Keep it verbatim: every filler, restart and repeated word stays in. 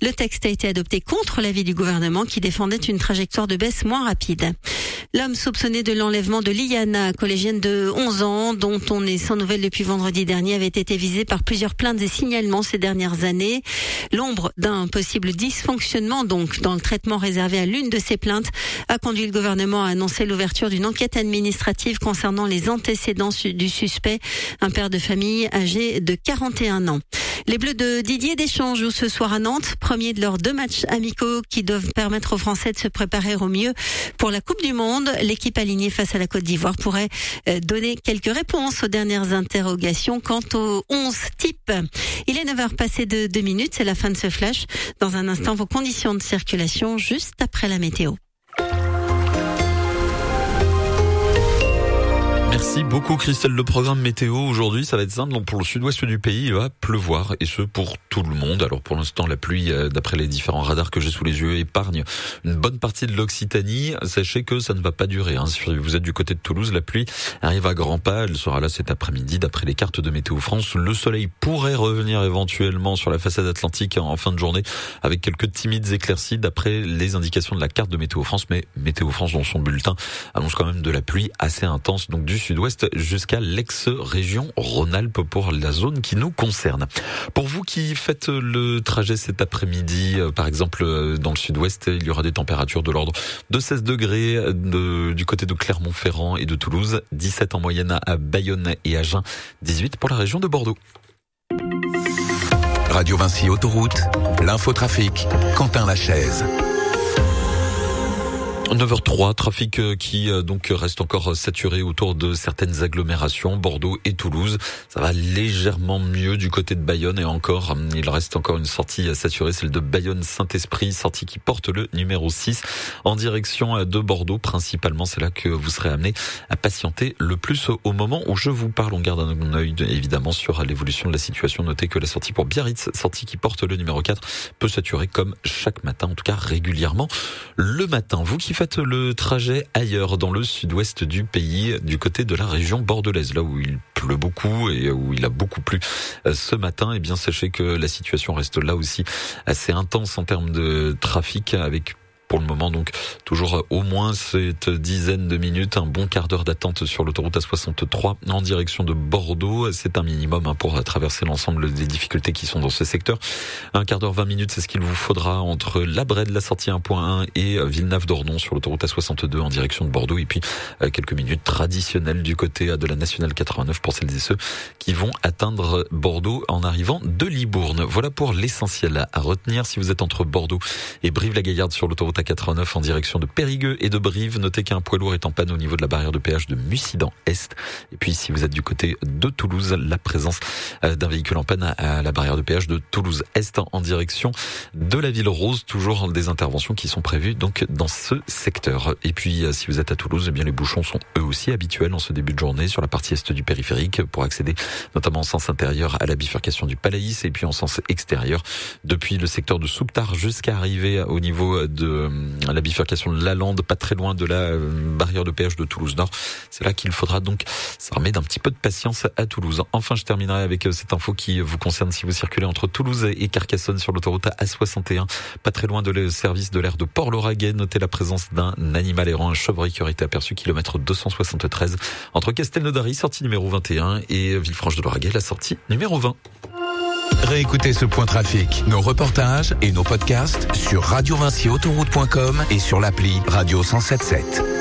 Le texte a été adopté contre l'avis du gouvernement qui défendait une trajectoire de baisse moins rapide. L'homme soupçonné de l'enlèvement de Liana, collégienne de onze ans, dont on est sans nouvelles depuis vendredi dernier, avait été visé par plusieurs plaintes et signalements ces dernières années. L'ombre d'un possible dysfonctionnement donc dans le traitement réservé à l'une de ces plaintes a conduit le gouvernement à annoncer l'ouverture d'une enquête administrative concernant les antécédents du suspect, un père de famille âgé de quarante et un ans. Les Bleus de Didier Deschamps jouent ce soir à Nantes, premier de leurs deux matchs amicaux qui doivent permettre aux Français de se préparer au mieux pour la Coupe du Monde. L'équipe alignée face à la Côte d'Ivoire pourrait donner quelques réponses aux dernières interrogations quant aux onze types. Il est neuf heures passées de deux minutes, c'est la fin de ce flash. Dans un instant, vos conditions de circulation juste après la météo. Merci beaucoup Christelle. Le programme météo aujourd'hui, ça va être simple. Donc pour le sud-ouest du pays, il va pleuvoir et ce pour tout le monde. Alors pour l'instant, la pluie, d'après les différents radars que j'ai sous les yeux, épargne une bonne partie de l'Occitanie. Sachez que ça ne va pas durer. Hein. Si vous êtes du côté de Toulouse, la pluie arrive à grands pas. Elle sera là cet après-midi. D'après les cartes de Météo France, le soleil pourrait revenir éventuellement sur la façade atlantique en fin de journée avec quelques timides éclaircies d'après les indications de la carte de Météo France. Mais Météo France, dans son bulletin, annonce quand même de la pluie assez intense. Donc du sud-ouest jusqu'à l'ex-région Rhône-Alpes pour la zone qui nous concerne. Pour vous qui faites le trajet cet après-midi, par exemple dans le sud-ouest, il y aura des températures de l'ordre de seize degrés de, du côté de Clermont-Ferrand et de Toulouse, dix-sept en moyenne à Bayonne et Agen, dix-huit pour la région de Bordeaux. Radio Vinci Autoroute, l'infotrafic, Quentin Lachaise. neuf heures trois, trafic qui donc reste encore saturé autour de certaines agglomérations, Bordeaux et Toulouse. Ça va légèrement mieux du côté de Bayonne et encore, il reste encore une sortie saturée, celle de Bayonne-Saint-Esprit, sortie qui porte le numéro six en direction de Bordeaux. Principalement, c'est là que vous serez amené à patienter le plus au moment où je vous parle. On garde un œil évidemment sur l'évolution de la situation. Notez que la sortie pour Biarritz, sortie qui porte le numéro quatre, peut saturer comme chaque matin, en tout cas régulièrement le matin. Vous qui faites le trajet ailleurs dans le sud-ouest du pays, du côté de la région bordelaise, là où il pleut beaucoup et où il a beaucoup plu ce matin, et eh bien sachez que la situation reste là aussi assez intense en termes de trafic, avec pour le moment donc toujours au moins cette dizaine de minutes, un bon quart d'heure d'attente sur l'autoroute A soixante-trois en direction de Bordeaux. C'est un minimum hein, pour traverser l'ensemble des difficultés qui sont dans ce secteur. Un quart d'heure, vingt minutes, c'est ce qu'il vous faudra entre la Brède, la sortie un point un et Villeneuve-d'Ornon sur l'autoroute A soixante-deux en direction de Bordeaux. Et puis quelques minutes traditionnelles du côté de la nationale quatre-vingt-neuf pour celles et ceux qui vont atteindre Bordeaux en arrivant de Libourne. Voilà pour l'essentiel à retenir. Si vous êtes entre Bordeaux et Brive-la-Gaillarde sur l'autoroute A quatre-vingt-neuf en direction de Périgueux et de Brive, notez qu'un poids lourd est en panne au niveau de la barrière de péage de Mussidan-Est. Et puis si vous êtes du côté de Toulouse, la présence d'un véhicule en panne à la barrière de péage de Toulouse-Est en direction de la Ville Rose. Toujours des interventions qui sont prévues donc dans ce secteur. Et puis si vous êtes à Toulouse, eh bien les bouchons sont eux aussi habituels en ce début de journée sur la partie est du périphérique pour accéder notamment en sens intérieur à la bifurcation du Palaïs et puis en sens extérieur depuis le secteur de Souptard jusqu'à arriver au niveau de la bifurcation de Lalande, pas très loin de la barrière de péage de Toulouse-Nord. C'est là qu'il faudra donc s'armer d'un petit peu de patience à Toulouse. Enfin, je terminerai avec cette info qui vous concerne si vous circulez entre Toulouse et Carcassonne sur l'autoroute A soixante et un, pas très loin de le service de l'air de Port-Lauragais. Notez la présence d'un animal errant, un chevreuil qui aurait été aperçu kilomètre deux cent soixante-treize entre Castelnaudary, sortie numéro vingt et un, et Villefranche-de-Lauragais, la sortie numéro vingt. Réécoutez ce point trafic, nos reportages et nos podcasts sur radio vinci autoroute point com et sur l'appli Radio cent soixante-sept.